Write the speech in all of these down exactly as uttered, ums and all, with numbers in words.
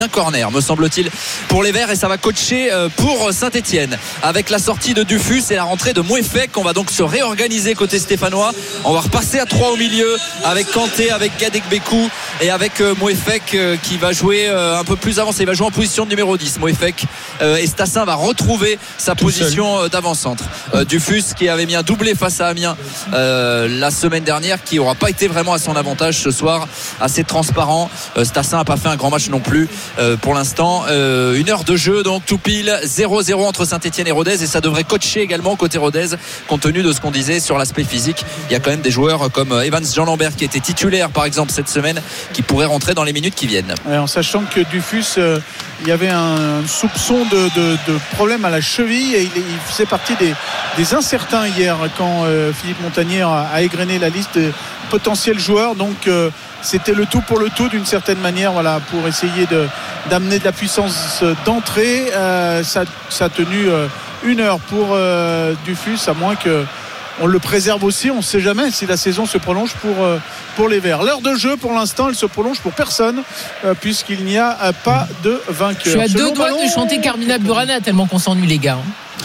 Un corner me semble-t-il pour les Verts et ça va coacher pour Saint-Etienne avec la sortie de Dufus et la rentrée de Mouefek. On va donc se réorganiser côté stéphanois. On va repasser à trois au milieu avec Kanté, avec Gadegbekou et avec Mouefek qui va jouer un peu plus avancé. Il va jouer en position de numéro dix. Mouefek et Stassin va retrouver sa Tout position seul. d'avant-centre. Dufus qui avait mis un doublé face à Amiens euh, la semaine dernière, qui n'aura pas été vraiment à son avantage ce soir, assez transparent. Stassin n'a pas fait un grand match non plus. Euh, pour l'instant euh, une heure de jeu, donc tout pile zéro zéro entre Saint-Etienne et Rodez, et ça devrait coacher également côté Rodez compte tenu de ce qu'on disait sur l'aspect physique. Il y a quand même des joueurs comme Evans Jean Lambert qui était titulaire par exemple cette semaine, qui pourraient rentrer dans les minutes qui viennent. Ouais, en sachant que Dufus euh, il y avait un soupçon de, de, de problème à la cheville et il, il faisait partie des, des incertains hier quand euh, Philippe Montagnier a, a égrené la liste de potentiels joueurs, donc euh, c'était le tout pour le tout d'une certaine manière, voilà, pour essayer de, d'amener de la puissance d'entrée. Euh, ça, ça a tenu euh, une heure pour euh, Dufus, à moins que on le préserve aussi. On ne sait jamais si la saison se prolonge pour, euh, pour les Verts. L'heure de jeu pour l'instant elle se prolonge pour personne euh, puisqu'il n'y a euh, pas de vainqueur. Je suis à Ce deux doigts ballon... de chanter Carmina Burana tellement qu'on s'ennuie les gars.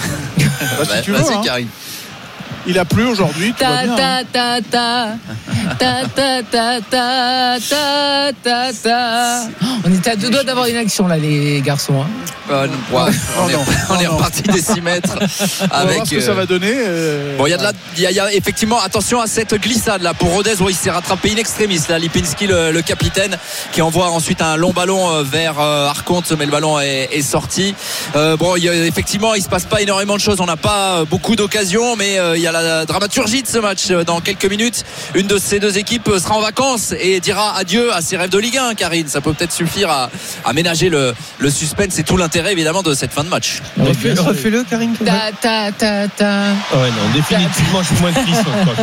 Bah, si tu veux, hein. Il a plu aujourd'hui. Ta ta ta ta ta ta ta ta ta ta ta. On était à deux doigts d'avoir une action là les garçons. Hein. Euh, ouais, on, est, on est reparti des six mètres. On avec, va voir ce que ça va donner. Euh, bon, il y a de la, il y a, il y a effectivement attention à cette glissade là pour Rodez. Où il s'est rattrapé in extremis là, Lipinski le, le capitaine, qui envoie ensuite un long ballon vers euh, Arconte, mais le ballon est, est sorti. Euh, bon, il y a, effectivement, il se passe pas énormément de choses. On n'a pas beaucoup d'occasions, mais euh, il y a la dramaturgie de ce match. Dans quelques minutes, une de ces deux équipes sera en vacances et dira adieu à ses rêves de Ligue un. Karine, ça peut peut-être suffire à, à ménager le, le suspense. C'est tout l'intérêt évidemment de cette fin de match. Refais-le, refais-le Karine. Ta ta ta ta. Oh ouais, non, définitivement je suis moins de fils.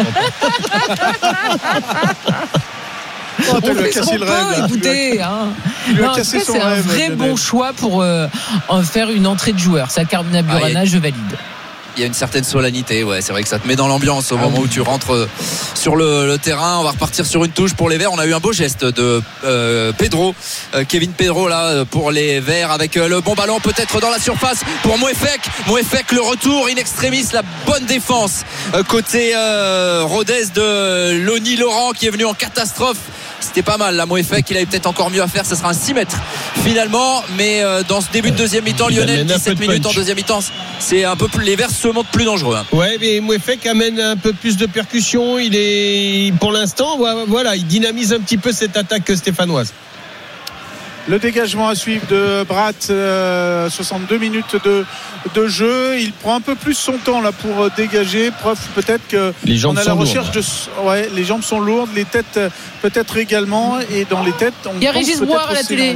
Oh, tu lui as cassé le rêve. Écoutez, hein. Tu lui as non, cassé cas, son c'est rêve. un vrai bon choix pour euh, en faire une entrée de joueur. Ça, Carmina Burana, ah, je valide. Il y a une certaine solennité, ouais, c'est vrai que ça te met dans l'ambiance au moment où tu rentres sur le, le terrain. On va repartir sur une touche pour les Verts. On a eu un beau geste de euh, Pedro, euh, Kevin Pedro là pour les Verts avec euh, le bon ballon peut-être dans la surface pour Mouefek. Mouefek le retour in extremis, la bonne défense euh, côté euh, Rodez de Loni Laurent qui est venu en catastrophe. C'était pas mal là, Mouefek, il avait peut-être encore mieux à faire. Ça sera un six mètres finalement, mais euh, dans ce début de deuxième mi-temps, Lionel, dix-sept minutes en deuxième mi-temps, c'est un peu plus, les Verts se montrent plus dangereux. Hein. Ouais, mais Mouefek amène un peu plus de percussion. Il est, pour l'instant, voilà, il dynamise un petit peu cette attaque stéphanoise. Le dégagement à suivre de Brat, euh, soixante-deux minutes de, de jeu. Il prend un peu plus son temps là pour dégager. Preuve peut-être que les jambes on a sont la recherche lourdes. de. Ouais, les jambes sont lourdes, les têtes peut-être également. Et dans les têtes, on. Il y a Régis Boire à la télé.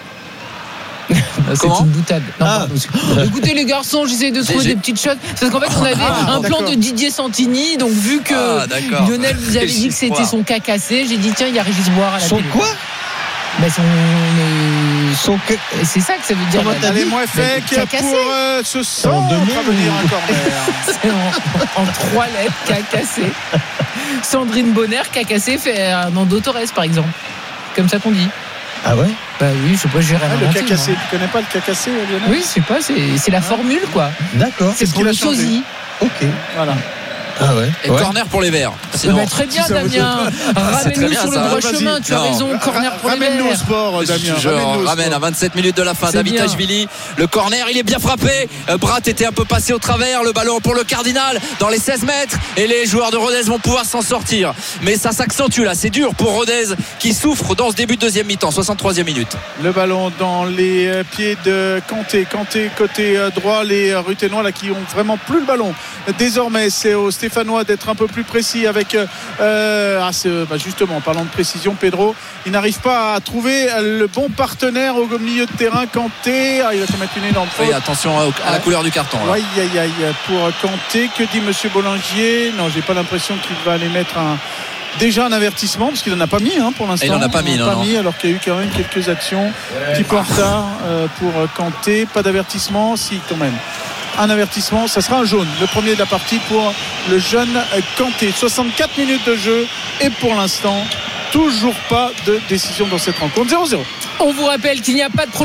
C'est Comment une boutade. Non, ah. Écoutez les garçons, j'essaie de trouver des petites choses parce qu'en fait on avait ah, un d'accord. plan de Didier Santini, donc vu que ah, Lionel vous avait dit que c'était son cas cassé, j'ai dit tiens il y a Régis Boire à la son télé. Son quoi Ben son, euh, son c'est ça que ça veut dire. Allez, Mouefek pour euh, ce centre à venir un corner. C'est en, en trois lettres, cas cassé. Sandrine Bonner, cas cassé, fait Fernando Torres par exemple. Comme ça qu'on dit. Ah ouais. Bah oui, je sais pas, j'ai rien ah, le inventé, cacassé, moi. tu connais pas le cacassé, Lionel? Oui, je sais pas, c'est, c'est la formule quoi. D'accord. C'est pour le sosie. Ok. Voilà. Ah ouais. Et ouais. corner pour les Verts. Sinon, bah, très bien, Damien. Ramène-nous sur le droit chemin. Tu as raison. Corner pour les Verts. Ramène-nous au sport, Damien. Je ramène à vingt-sept minutes de la fin. David Tajvili, le corner, il est bien frappé. Brat était un peu passé au travers. Le ballon pour le Cardinal dans les seize mètres. Et les joueurs de Rodez vont pouvoir s'en sortir. Mais ça s'accentue là. C'est dur pour Rodez qui souffre dans ce début de deuxième mi-temps. soixante-troisième minute. Le ballon dans les pieds de Kanté. Kanté côté droit. Les Ruténois là qui ont vraiment plus le ballon. Désormais, c'est aux Stéphanois d'être un peu plus précis avec euh, ah, c'est, bah justement en parlant de précision, Pedro il n'arrive pas à trouver le bon partenaire au milieu de terrain. Kanté, ah, il va se mettre une énorme faute. Oui, attention à la couleur du carton là. Aïe aïe aïe pour Kanté. Que dit monsieur Bollinger? Non, j'ai pas l'impression qu'il va aller mettre un déjà un avertissement parce qu'il n'en a pas mis hein, pour l'instant. Et il n'en a pas mis, il non, pas non. mis alors qu'il y a eu quand même quelques actions un petit peu en retard euh, pour Kanté. Pas d'avertissement, si quand même un avertissement, ça sera un jaune, le premier de la partie pour le jeune Kanté. soixante-quatre minutes de jeu et pour l'instant toujours pas de décision dans cette rencontre. zéro zéro. On vous rappelle qu'il n'y a pas de